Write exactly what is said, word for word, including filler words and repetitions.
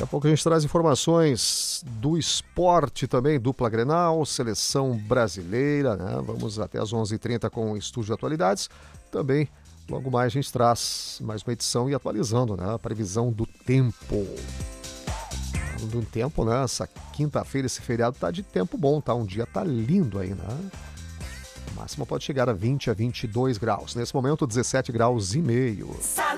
Daqui a pouco a gente traz informações do esporte também, dupla Grenal, seleção brasileira, né? Vamos até às onze e trinta com o Estúdio de Atualidades. Também, logo mais, a gente traz mais uma edição e atualizando, né? A previsão do tempo. Do tempo, né? Essa quinta-feira, esse feriado tá de tempo bom, tá? Um dia tá lindo aí, né? A máxima pode chegar a vinte a vinte e dois graus. Nesse momento, dezessete graus e meio.